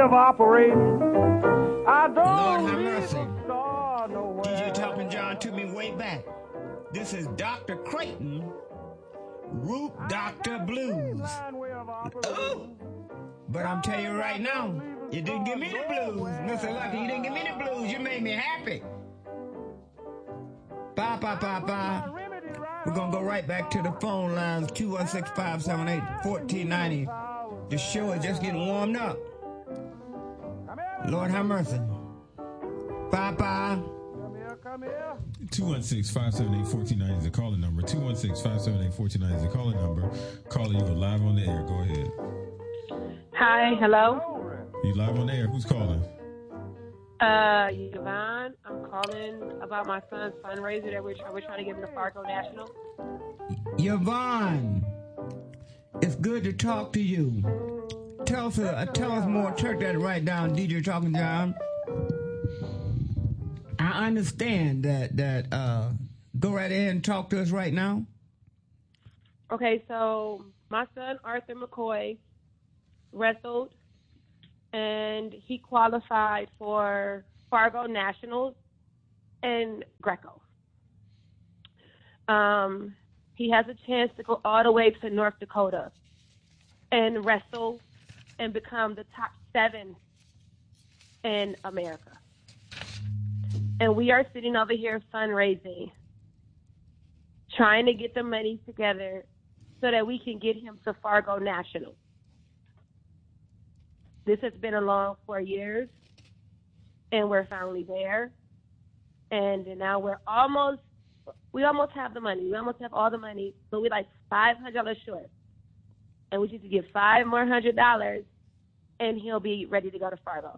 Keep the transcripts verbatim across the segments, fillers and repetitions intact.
of operating. I don't Lord have leave mercy. a star nowhere. D J Talking John took me way back. This is Doctor Creighton, Root Doctor Blues. Oh, but I'm telling you right now, you didn't give me the blues. Mister Lucky, you didn't give me the blues. You made me happy. Bye, bye, bye, bye. We're going to go right back to the phone lines, two one six, five seven eight, one four nine zero. The show is just getting warmed up. Lord have mercy. Bye-bye. two one six, five seven eight, one four nine zero is the calling number. two one six, five seven eight, one four nine zero is the calling number. Caller, you are live on the air. Go ahead. Hi, hello. You live on the air. Who's calling? Uh, Yvonne. I'm calling about my son's fundraiser that we're, try- we're trying to get him to Fargo National. Yvonne, it's good to talk to you. Tell us, uh, tell us more. Check that right down, D J Talking John. I understand that. That uh, go right ahead and talk to us right now. Okay, so my son Arthur McCoy wrestled, and he qualified for Fargo Nationals and Greco. Um, he has a chance to go all the way to North Dakota and wrestle and become the top seven in America. And we are sitting over here fundraising, trying to get the money together so that we can get him to Fargo National. This has been a long four years, and we're finally there. And now we're almost, we almost have the money. We almost have all the money, but we're like five hundred dollars short. And we need to give five more hundred dollars, and he'll be ready to go to Fargo.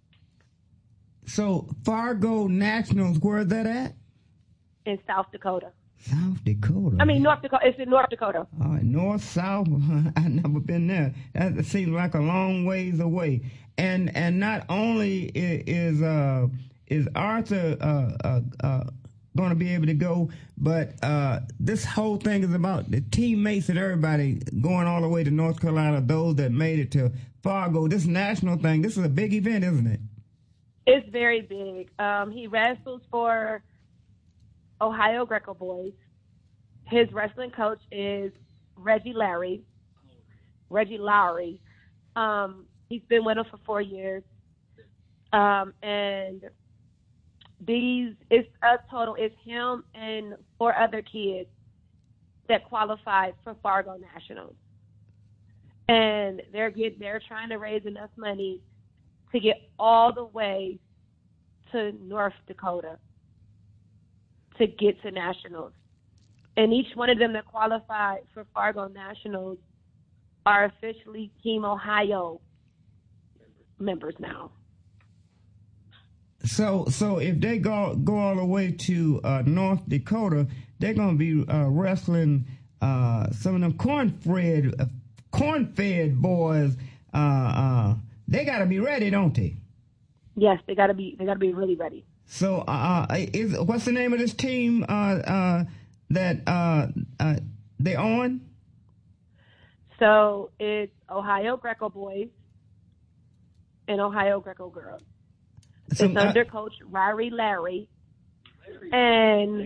So Fargo Nationals, where's that at? In South Dakota. South Dakota. I mean, North Dakota. It's in North Dakota. All right, north, south. I've never been there. That seems like a long ways away. And and not only is is uh, is Arthur uh, uh, uh, going to be able to go, but uh, this whole thing is about the teammates and everybody going all the way to North Carolina. Those that made it to Fargo. This national thing. This is a big event, isn't it? It's very big. Um, he wrestles for Ohio Greco Boys. His wrestling coach is Reggie Lowry. Reggie Lowry. Um, he's been with him for four years. Um, and these, it's a total, it's him and four other kids that qualified for Fargo Nationals. And they're get, they're trying to raise enough money to get all the way to North Dakota to get to Nationals. And each one of them that qualified for Fargo Nationals are officially Team Ohio members now. So, so if they go go all the way to uh, North Dakota, they're going to be uh, wrestling uh, some of them corn-fed, uh, corn-fed boys. Uh, uh, they got to be ready, don't they? Yes, they got to be. They got to be really ready. So, uh, is what's the name of this team uh, uh, that uh, uh, they on? So it's Ohio Greco Boys and Ohio Greco Girls. So, it's under uh, Coach Ryrie Larry, and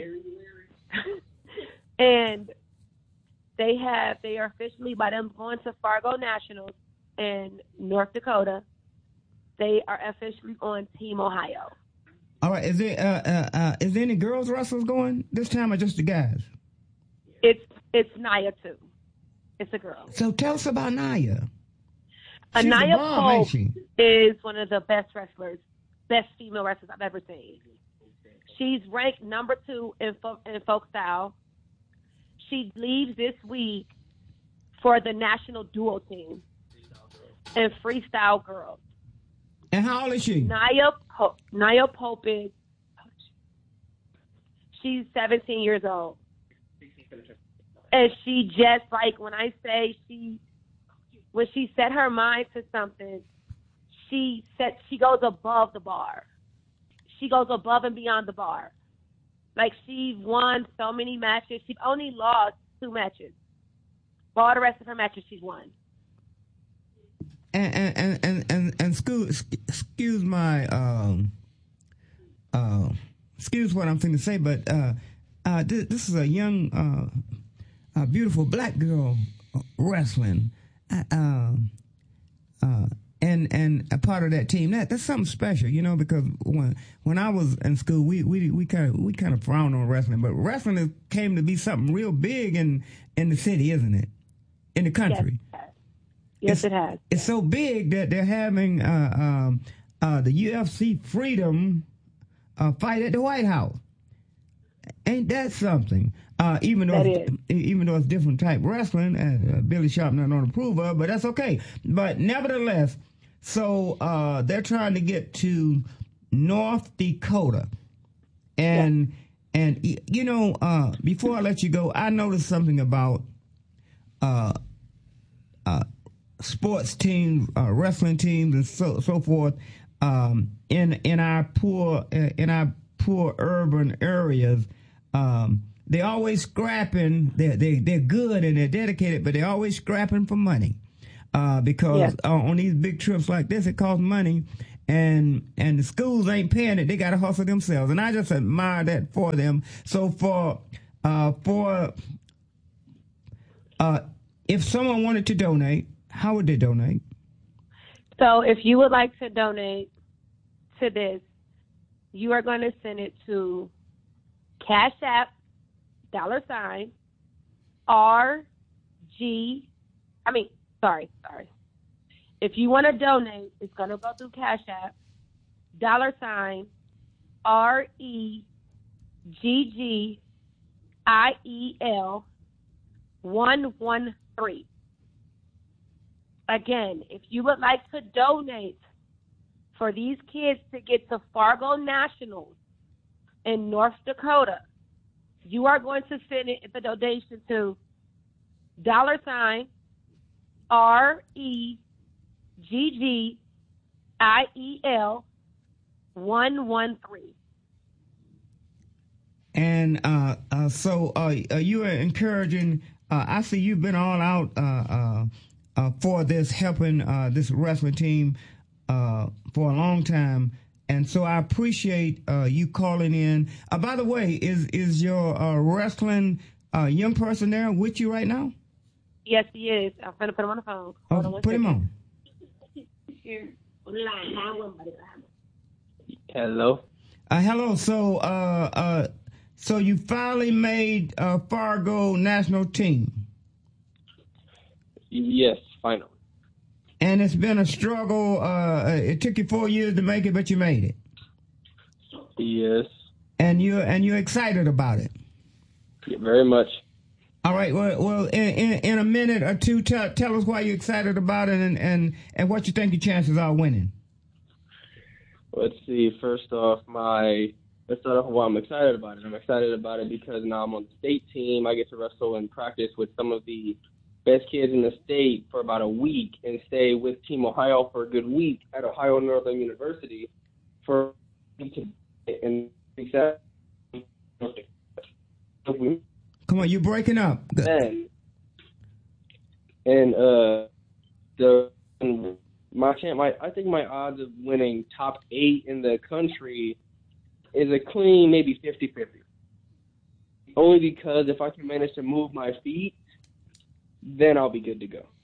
and they have they are officially by them going to Fargo Nationals in North Dakota. They are officially on Team Ohio. All right, is there uh, uh, uh, is there any girls wrestlers going this time, or just the guys? It's it's Naya too. It's a girl. So tell us about Naya. Anaya Pope is one of the best wrestlers, best female wrestlers I've ever seen. She's ranked number two in folk, in folk style. She leaves this week for the national duo team in freestyle girls. And how old is she? Naya Pope. Naya Pope is, she's seventeen years old. And she just, like, when I say she, when she set her mind to something, she set, she goes above the bar. She goes above and beyond the bar. Like, she won so many matches. She only lost two matches. But all the rest of her matches, she's won. and and and and, and school, excuse my um uh excuse what I'm finna say, but uh uh this, this is a young uh a beautiful black girl wrestling, uh, uh and and a part of that team. That that's something special, you know, because when when I was in school, we we we kind of we kind of frowned on wrestling, but wrestling is, came to be something real big in in the city, isn't it? In the country. Yes, yes it's, it has. It's so big that they're having uh, um, uh, the U F C Freedom uh, fight at the White House. Ain't that something? Uh, even though that even though it's different type wrestling, uh, Billy Sharp not don't approve of, but that's okay. But nevertheless, so uh, they're trying to get to North Dakota, and yeah. and you know, uh, before I let you go, I noticed something about uh, uh, sports teams, uh, wrestling teams, and so so forth um, in in our poor in our poor urban areas. Um, They're always scrapping. They're, they, they're good and they're dedicated, but they're always scrapping for money. Uh, because yes. uh, on these big trips like this, it costs money, and and the schools ain't paying it. They got to hustle themselves, and I just admire that for them. So for uh, for uh, if someone wanted to donate, how would they donate? So if you would like to donate to this, you are going to send it to Cash App, dollar sign, R G, I mean, sorry, sorry. If you want to donate, it's going to go through Cash App, dollar sign, R E G G I E L one one three. Again, if you would like to donate for these kids to get to Fargo Nationals in North Dakota, you are going to send it the donation to dollar sign R E G G I E L one one three. And uh, uh, so uh, uh, you are encouraging. Uh, I see you've been all out uh, uh, uh, for this, helping uh, this wrestling team uh, for a long time. And so I appreciate uh, you calling in. Uh, by the way, is is your uh, wrestling uh, young person there with you right now? Yes, he is. I'm going to put him on the phone. Oh, on put him on. Hello. Uh, hello. So, uh, uh, so you finally made uh, Fargo national team. Yes, finally. And it's been a struggle. Uh, it took you four years to make it, but you made it. Yes. And you and you're excited about it. Yeah, very much. All right. Well, well, in, in, in a minute or two, tell, tell us why you're excited about it and, and, and what you think your chances are winning. Let's see. First off, my let's start off with why I'm excited about it. I'm excited about it because now I'm on the state team. I get to wrestle and practice with some of the best kids in the state for about a week and stay with Team Ohio for a good week at Ohio Northern University for and come on, you're breaking up. Then, and uh, the my chance, my I think my odds of winning top eight in the country is a clean maybe fifty-fifty. Only because if I can manage to move my feet, then I'll be good to go.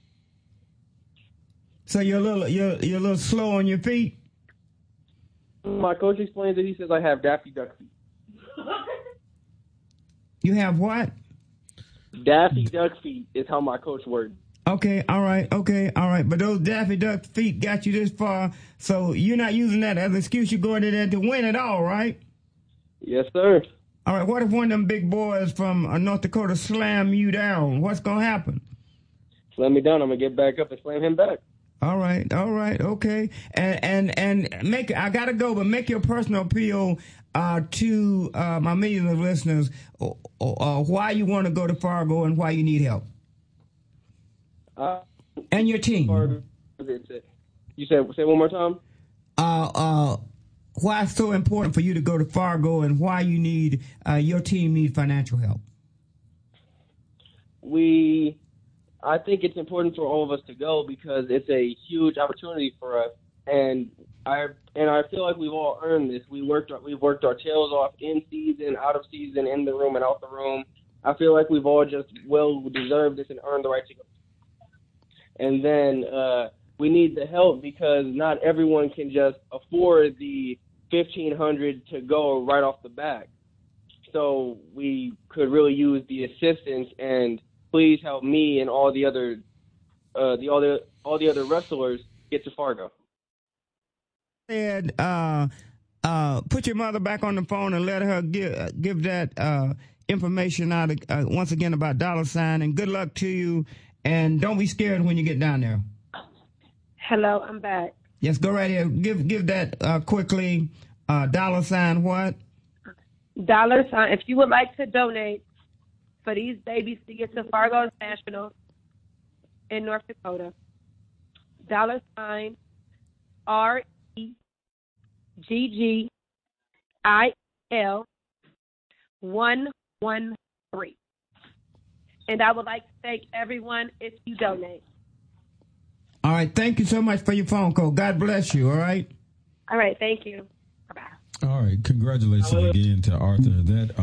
So you're a little you're you're a little slow on your feet? My coach explains it. He says I have Daffy Duck feet. You have what? Daffy Duck feet is how my coach words. Okay, all right, okay, all right. But those Daffy Duck feet got you this far, so you're not using that as an excuse. You're going in there to win it all, right? Yes, sir. All right, what if one of them big boys from uh, North Dakota slam you down? What's going to happen? Slam me down, I'm going to get back up and slam him back. All right, all right, okay. And and and make I got to go, but make your personal appeal uh, to uh, my millions of listeners uh, uh, why you want to go to Fargo and why you need help. Uh, and your team. You said, say one more time? Uh, uh, why it's so important for you to go to Fargo and why you need, uh, your team need financial help. We, I think it's important for all of us to go because it's a huge opportunity for us, and I and I feel like we've all earned this. We worked we've worked our tails off in season, out of season, in the room and out the room. I feel like we've all just well deserved this and earned the right to go. And then uh, we need the help because not everyone can just afford the fifteen hundred to go right off the bat. So we could really use the assistance, and please help me and all the other uh, the all the all the other wrestlers get to Fargo. Said, uh, uh, put your mother back on the phone and let her give give that uh, information out uh, once again about dollar sign. And good luck to you. And don't be scared when you get down there. Hello, I'm back. Yes, go right here. Give give that uh, quickly. Uh, dollar sign what? Dollar sign. If you would like to donate for these babies to get to Fargo National in North Dakota, dollar sign R E G G I L one one three. And I would like to thank everyone if you donate. All right. Thank you so much for your phone call. God bless you. All right. All right. Thank you. Bye-bye. All right. Congratulations again to Arthur. That